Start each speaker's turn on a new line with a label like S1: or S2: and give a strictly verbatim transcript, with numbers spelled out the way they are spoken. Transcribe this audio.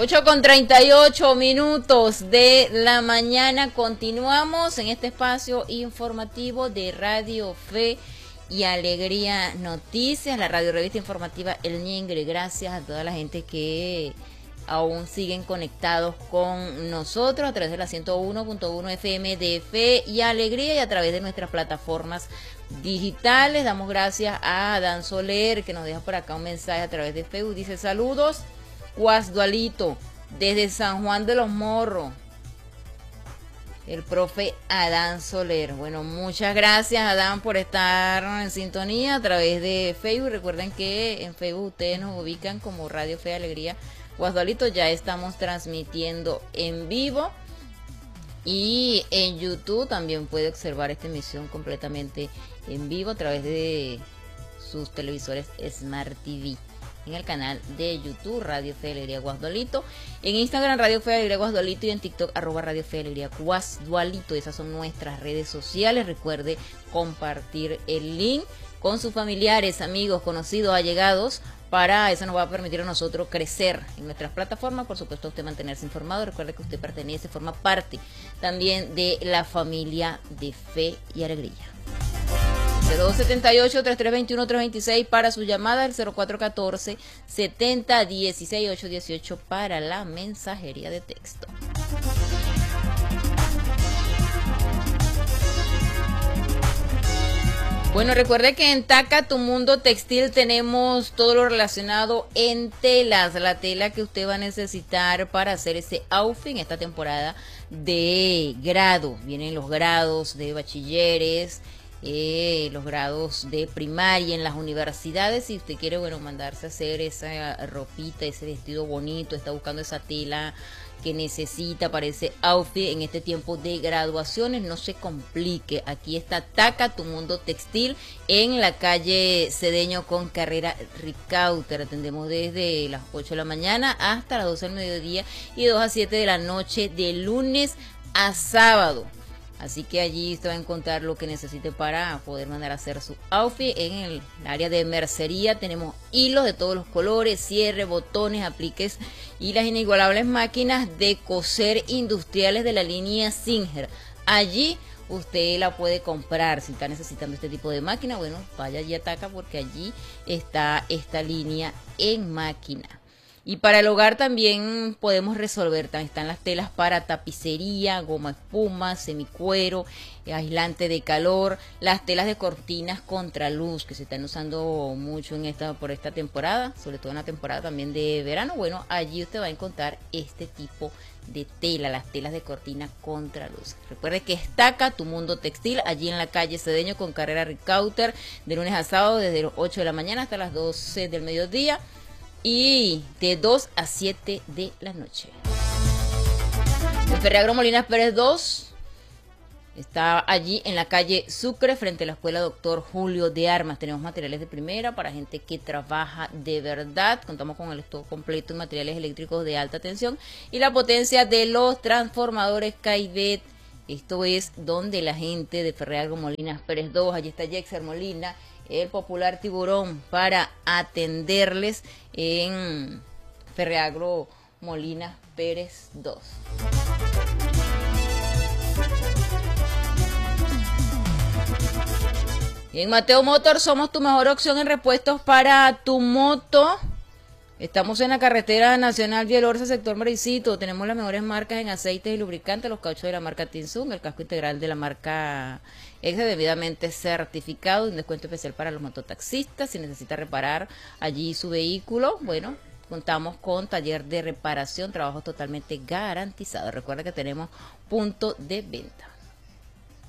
S1: ocho con treinta y ocho minutos de la mañana. Continuamos en este espacio informativo de Radio Fe y Alegría Noticias, la radio revista informativa El Ñingre. Gracias a toda la gente que aún siguen conectados con nosotros a través de la ciento uno punto uno F M de Fe y Alegría y a través de nuestras plataformas digitales. Damos gracias a Adán Soler, que nos deja por acá un mensaje a través de Facebook. Dice: saludos, Guasdualito, desde San Juan de los Morros. El profe Adán Soler. Bueno, muchas gracias, Adán, por estar en sintonía a través de Facebook. Recuerden que en Facebook ustedes nos ubican como Radio Fe y Alegría Guasdualito. Ya estamos transmitiendo en vivo. Y en YouTube también puede observar esta emisión completamente en vivo a través de sus televisores Smart T V. En el canal de YouTube Radio Fe y Alegría Guasdualito, en Instagram Radio Fe y Alegría Guasdualito y en TikTok arroba Radio Fe y Alegría Guasdualito. Esas son nuestras redes sociales. Recuerde compartir el link con sus familiares, amigos, conocidos, allegados. Para eso nos va a permitir a nosotros crecer en nuestras plataformas. Por supuesto, usted mantenerse informado. Recuerde que usted pertenece, forma parte también de la familia de Fe y Alegría. cero dos siete ocho, tres tres dos uno, tres dos seis para su llamada, el cero cuatro uno cuatro, siete cero uno seis, ocho uno ocho para la mensajería de texto. Bueno, recuerde que en Taca, tu mundo textil, tenemos todo lo relacionado en telas, la tela que usted va a necesitar para hacer ese outfit en esta temporada de grado. Vienen los grados de bachilleres, Eh, los grados de primaria en las universidades. Si usted quiere, bueno, mandarse a hacer esa ropita, ese vestido bonito, está buscando esa tela que necesita para ese outfit en este tiempo de graduaciones, no se complique. Aquí está Taca, tu mundo textil, en la calle Cedeño con carrera Ricauter. Atendemos desde las ocho de la mañana hasta las doce del mediodía y dos a siete de la noche de lunes a sábado. Así que allí usted va a encontrar lo que necesite para poder mandar a hacer su outfit. En el área de mercería tenemos hilos de todos los colores, cierre, botones, apliques y las inigualables máquinas de coser industriales de la línea Singer. Allí usted la puede comprar. Si está necesitando este tipo de máquina, bueno, vaya allí a Taca porque allí está esta línea en máquina. Y para el hogar también podemos resolver, también están las telas para tapicería, goma espuma, semicuero, aislante de calor, las telas de cortinas contraluz que se están usando mucho en esta por esta temporada, sobre todo en la temporada también de verano. Bueno, allí usted va a encontrar este tipo de tela, las telas de cortina contraluz. Recuerde que Taca, tu mundo textil, allí en la calle Cedeño con carrera Ricauter, de lunes a sábado desde las ocho de la mañana hasta las doce del mediodía. Y de dos a siete de la noche. El Ferreagro Molinas Pérez dos está allí en la calle Sucre, frente a la escuela Doctor Julio de Armas. Tenemos materiales de primera para gente que trabaja de verdad. Contamos con el stock completo en materiales eléctricos de alta tensión y la potencia de los transformadores Caivet. Esto es donde la gente de Ferreagro Molinas Pérez dos, allí está Jexer Molina, el popular Tiburón, para atenderles en Ferreagro Molinas Pérez dos. En Mateo Motor somos tu mejor opción en repuestos para tu moto. Estamos en la carretera nacional Vielorza, sector Maricito. Tenemos las mejores marcas en aceites y lubricantes, los cauchos de la marca Tinsung, el casco integral de la marca Exe, debidamente certificado, un descuento especial para los mototaxistas. Si necesita reparar allí su vehículo, bueno, contamos con taller de reparación, trabajos totalmente garantizados. Recuerda que tenemos punto de venta.